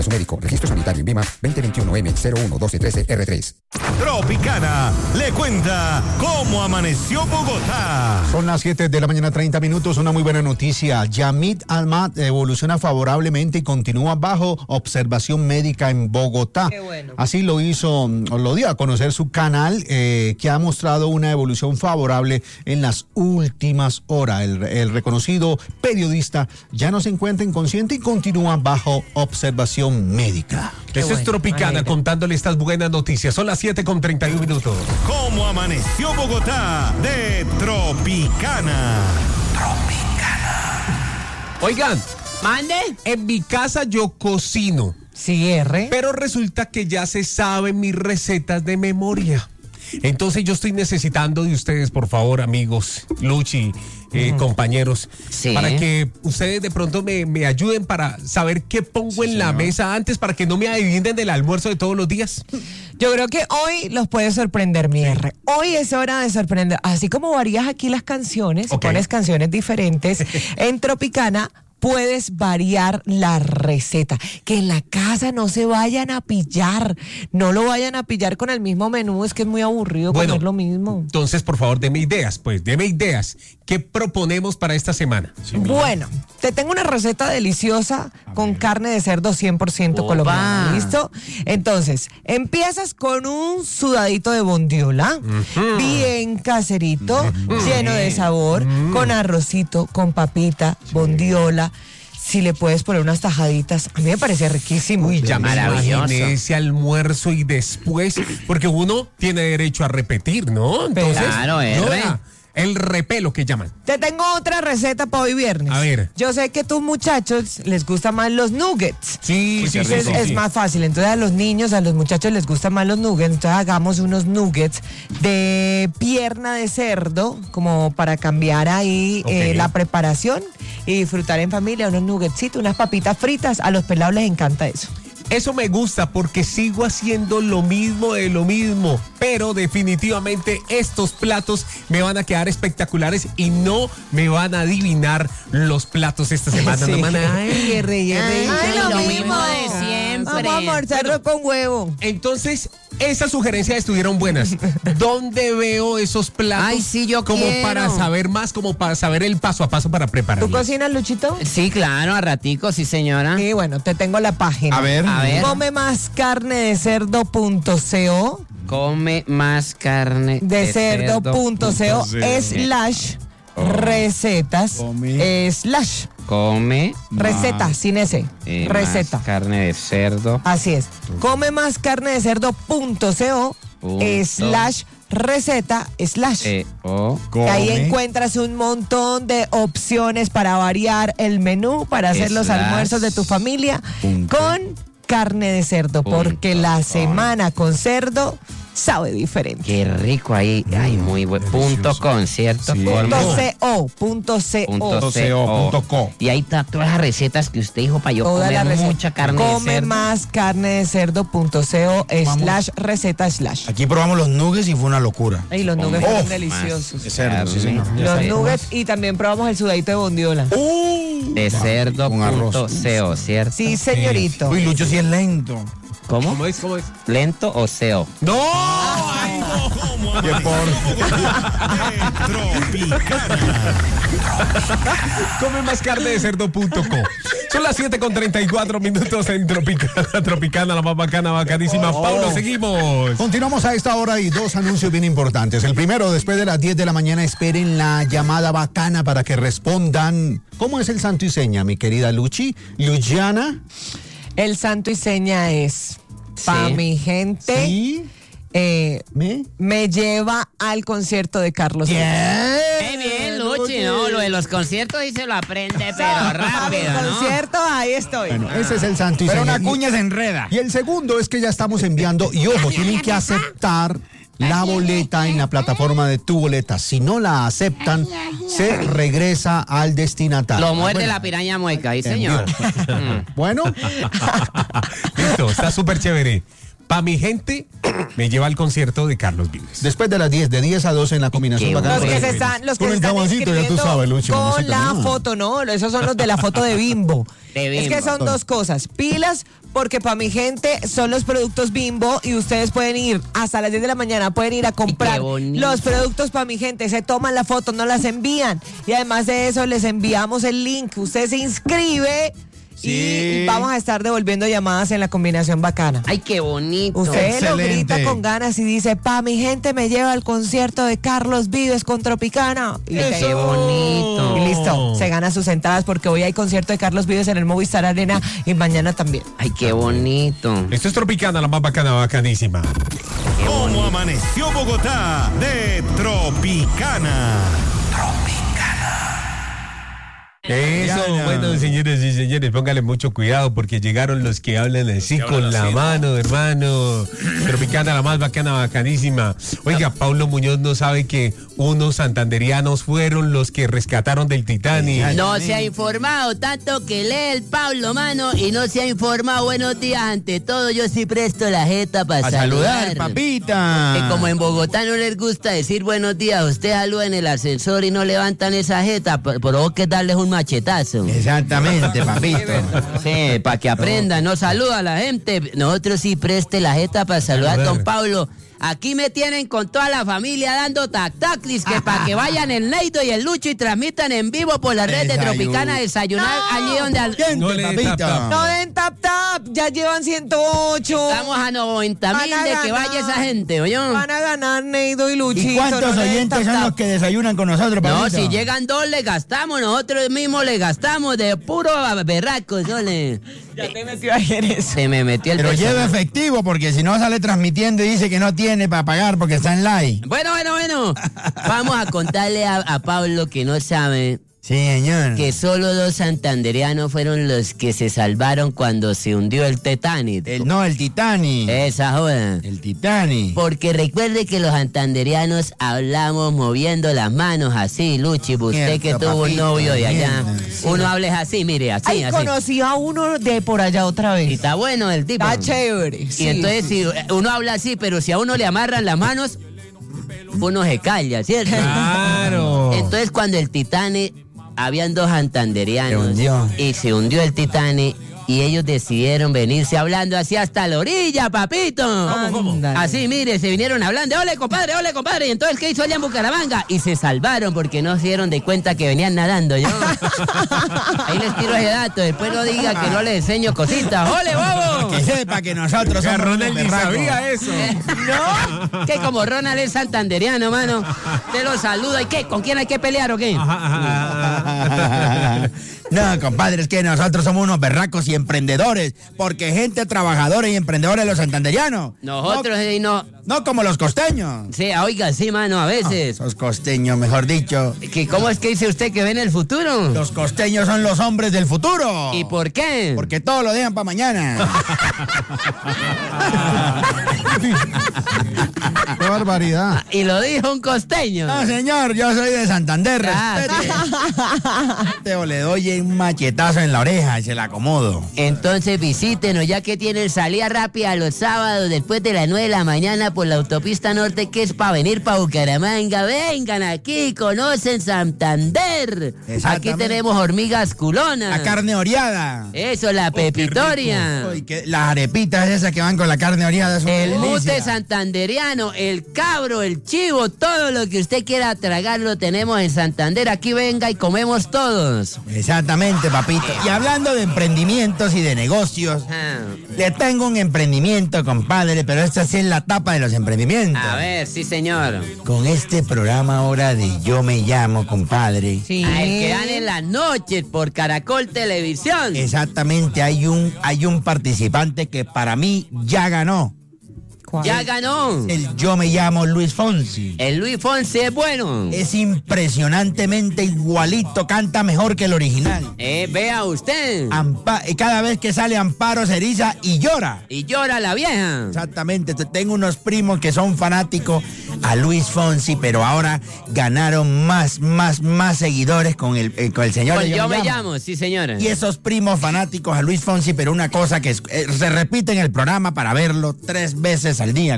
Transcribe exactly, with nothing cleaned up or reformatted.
Su médico, registro sanitario INVIMA veinte veintiuno M cero uno doce trece R tres. Tropicana le cuenta cómo amaneció Bogotá. Son las siete de la mañana, treinta minutos. Una muy buena noticia. Yamit Almat evoluciona favorablemente y continúa bajo observación médica en Bogotá. Qué bueno. Así lo hizo, lo dio a conocer su canal, eh, que ha mostrado una evolución favorable en las últimas horas. El, el reconocido periodista ya no se encuentra inconsciente y continúa bajo observación médica. Eso bueno, es Tropicana alegra. contándole estas buenas noticias. Son las siete con treinta y un minutos. ¿Cómo amaneció Bogotá? De Tropicana. Oigan, Mande. en mi casa yo cocino, Cierre. pero resulta que ya se saben mis recetas de memoria. Entonces yo estoy necesitando de ustedes, por favor, amigos, Luchi, eh, compañeros, Sí. para que ustedes de pronto me, me ayuden para saber qué pongo en la mesa antes para que no me adivinen del almuerzo de todos los días. Yo creo que hoy los puede sorprender, mi R. Hoy es hora de sorprender. Así como varías aquí las canciones, Ok. pones canciones diferentes, en Tropicana puedes variar la receta. Que en la casa no se vayan a pillar. No lo vayan a pillar con el mismo menú. Es que es muy aburrido Bueno, comer lo mismo. Entonces, por favor, deme ideas, pues, deme ideas. ¿Qué proponemos para esta semana? Bueno, te tengo una receta deliciosa con carne de cerdo cien por ciento colombiana. ¿Listo? Entonces, empiezas con un sudadito de bondiola, bien caserito, lleno de sabor, con arrocito, con papita, bondiola. Si le puedes poner unas tajaditas, a mí me parece riquísimo. Uy, ya me Maravilloso. imaginé ese almuerzo y después, porque uno tiene derecho a repetir, ¿no? Entonces, Claro, yo, R. vea, el repelo que llaman. Te tengo otra receta para hoy viernes. A ver. Yo sé que a tus muchachos les gustan más los nuggets. Sí, sí, sí, Entonces sí, es sí. más fácil. Entonces a los niños, a los muchachos les gustan más los nuggets. Entonces hagamos unos nuggets de pierna de cerdo, como para cambiar ahí Ok. eh, la preparación y disfrutar en familia. Unos nuggetsitos, unas papitas fritas. A los pelados les encanta eso. Eso me gusta porque sigo haciendo lo mismo de lo mismo, pero definitivamente estos platos me van a quedar espectaculares y no me van a adivinar los platos esta semana. Sí. No me van a... Ay, qué rey, qué rey. Ay, lo lo mismo mismo. de siempre. Vamos a almorzarlo con huevo. Entonces, esas sugerencias estuvieron buenas. ¿Dónde veo esos platos? Ay, sí, yo Como quiero. para saber más, como para saber el paso a paso para ¿Tú prepararlo. cocinas, Luchito? Sí, claro, a ratico, sí, señora. Sí, bueno, te tengo la página. A ver. A ver. Come más carne de cerdo punto co, Come más carne de cerdo punto co cerdo. slash recetas Come. slash Come receta sin ese eh, receta. más carne de cerdo. Así es. Come más carne de cerdo punto co Punto. slash receta slash. Eh, o Que ahí Come. encuentras un montón de opciones para variar el menú, para hacer los Slash. almuerzos de tu familia Punto. con carne de cerdo, Punto. porque la semana con cerdo sabe diferente. qué rico ahí. Ay, muy buen. Punto con, ¿cierto? Sí. Con- Punto co, punto Punto co. co. punto co. Y ahí está todas las recetas que usted dijo para yo Toda la comer receta. mucha carne Come de cerdo. más carne de cerdo punto co slash receta slash. Aquí probamos los nuggets y fue una locura. Y los nuggets Oh, son más deliciosos. De cerdo, sí, carne señor. de Los cerdo. nuggets y también probamos el sudadito de bondiola. De cerdo Con arroz. punto co, ¿cierto? Sí, señorito. Uy, Lucho sí es lento. ¿Cómo? ¿Cómo es? ¿Cómo es? ¿Lento o seo? ¡No! Ay, no, ¿cómo amaneció Bogotá? De Tropicana. Come más carne de cerdo punto co. Son las siete con treinta y cuatro minutos en Tropicana, Tropicana, la más bacana, bacanísima. Paulo, seguimos. Continuamos a esta hora y dos anuncios bien importantes. El primero, después de las diez de la mañana, esperen la llamada bacana para que respondan. ¿Cómo es el santo y seña, mi querida Luchi? Luciana. El santo y seña es para Sí. mi gente. Sí. eh, ¿Me? me lleva al concierto de Carlos. ¡Qué bien, Luchi! No, lo de los conciertos y se lo aprende, pero rápido, Al ¿no? concierto, ahí estoy. Bueno, ese es el santo y Pero seña. una cuña se enreda. Y el segundo es que ya estamos enviando, y ojo, tienen que aceptar la boleta en la plataforma de Tu Boleta. Si no la aceptan, se regresa al destinatario. Lo muerde Bueno, la piraña mueca, ¿sí, señor? Mm. Bueno, Listo, está súper chévere. Pa' mi gente, me lleva al concierto de Carlos Vives. Después de las diez, de diez a doce en la combinación Qué bacana. Los que por se el- están, los que Con se el están jaboncito, ya tú inscribiendo sabes, Lucho, con música la mía. foto, no, esos son los de la foto de Bimbo. De Es que Bimbo. son dos cosas, pilas, porque para mi gente son los productos Bimbo y ustedes pueden ir hasta las diez de la mañana, pueden ir a comprar Qué bonito. los productos para mi gente, se toman la foto, no las envían y además de eso les enviamos el link, usted se inscribe y vamos a estar devolviendo llamadas en la combinación bacana. Ay, qué bonito. Usted lo Excelente. grita con ganas y dice, pa, mi gente me lleva al concierto de Carlos Vives con Tropicana. Y, Qué bonito. y listo, se gana sus entradas porque hoy hay concierto de Carlos Vives en el Movistar Arena y mañana también. Ay, qué bonito. Esto es Tropicana, la más bacana, bacanísima. ¿Cómo amaneció Bogotá? De Tropicana. Eso, bueno, señores y señores, póngale mucho cuidado porque llegaron los que hablan así con la mano, hermano. Tropicana, la más bacana, bacanísima. Oiga, Paulo Muñoz no sabe que unos santanderianos fueron los que rescataron del Titanic. No se ha informado tanto que lee el Pablo, mano, y no se ha informado. Buenos días, ante todo, yo sí presto la jeta para A saludar, papita. Que como en Bogotá no les gusta decir buenos días, usted saluda en el ascensor y no levantan esa jeta, por, por vos que darles un machetazo. Exactamente, papito. Sí, para que aprendan, no saluda a la gente. Nosotros sí preste la jeta para saludar a don Pablo. Aquí me tienen con toda la familia dando tac-taclis, que para que vayan el Neido y el Lucho y transmitan en vivo por la red de Desayuno. Tropicana desayunar allí donde... al- Gente, No le dé tap, papito. tap. No den tap tap, ya llevan ciento ocho. Estamos a noventa mil Van a de que ganar. vaya esa gente, ¿oyó? Van a ganar Neido y Luchito. ¿Y cuántos no le den oyentes tap, son tap. los que desayunan con nosotros, papito? No, si llegan dos le gastamos, nosotros mismos le gastamos de puro berracos, ¿no? Le- Ya te metió ayer eso. Se me metió el Pero personaje. lleva efectivo, porque si no sale transmitiendo y dice que no tiene para pagar porque está en live. Bueno, bueno, bueno. Vamos a contarle a, a Pablo que no sabe Sí, señor. que solo dos santanderianos fueron los que se salvaron cuando se hundió el Titanic. El, no, el Titanic. Esa joda. El Titanic. Porque recuerde que los santanderianos hablamos moviendo las manos así, Luchi, usted que Cierto, tuvo un papito, novio de allá. mierda, sí. Uno hable así, mire, así, Ay, así. conocí a uno de por allá otra Y vez. está bueno el tipo. Está chévere. Y sí, entonces sí. si uno habla así, pero si a uno le amarran las manos, uno se calla, ¿cierto? Claro. Entonces cuando el Titanic, habían dos Se santanderianos hundió. y se hundió el Titanic y ellos decidieron venirse hablando así hasta la orilla, papito. Ándale. Así, mire, se vinieron hablando, ole compadre, ole compadre. Y entonces, ¿qué hizo allá en Bucaramanga? Y se salvaron porque no se dieron de cuenta que venían nadando, ¿yo? Ahí les tiro ese dato, después no diga que no les enseño cositas. ¡Ole, bobo! Que sepa que nosotros somos Ronald unos ni berracos. sabía eso. No, que como Ronald es santanderiano, mano, te lo saluda. ¿Y qué? ¿Con quién hay que pelear o qué? No, compadre, es que nosotros somos unos berracos y emprendedores, porque gente trabajadora y emprendedora de los santanderianos. Nosotros, eh, no. No, no como los costeños. Sí, oiga, sí, mano, a veces. Esos costeños, mejor dicho. ¿Que ¿Cómo es que dice usted que ven el futuro? Los costeños son los hombres del futuro. ¿Y por qué? Porque todo lo dejan para mañana. ¡Qué barbaridad! Y lo dijo un costeño. No, señor, yo soy de Santander, Ah, respete. Este o le doy un machetazo en la oreja y se la acomodo. Entonces visítenos, ya que tienen salida rápida los sábados después de las nueve de la mañana por la autopista norte, que es para venir para Bucaramanga. Vengan aquí, conocen Santander. Aquí Exactamente. tenemos hormigas culonas. La carne oreada. Eso, la pepitoria. Uy, que- las arepitas esas que van con la carne oreada. son El una delicia. mute santanderiano, el cabro, el chivo, todo lo que usted quiera tragar lo tenemos en Santander. Aquí venga y comemos todos. Exactamente, papito. Y hablando de emprendimientos y de negocios, Ah, le tengo un emprendimiento, compadre, pero esta sí es la tapa de los emprendimientos. a ver, sí, señor. Con este programa ahora de Yo Me Llamo, compadre. Sí. Ah, el que dan en las noches por Caracol Televisión. Exactamente, hay un, hay un participante que para mí ya ganó. ¿Cuál? Ya ganó. El Yo Me Llamo Luis Fonsi. El Luis Fonsi es bueno. Es impresionantemente igualito, canta mejor que el original. Eh, vea usted. Ampa- y cada vez que sale Amparo se eriza y llora. Y llora la vieja. Exactamente, te- tengo unos primos que son fanáticos a Luis Fonsi, pero ahora ganaron más, más, más seguidores con el, eh, con el señor. Con de Yo Me Llamo, sí señora. Y esos primos fanáticos a Luis Fonsi, pero una cosa que es- eh, se repite en el programa para verlo tres veces al día.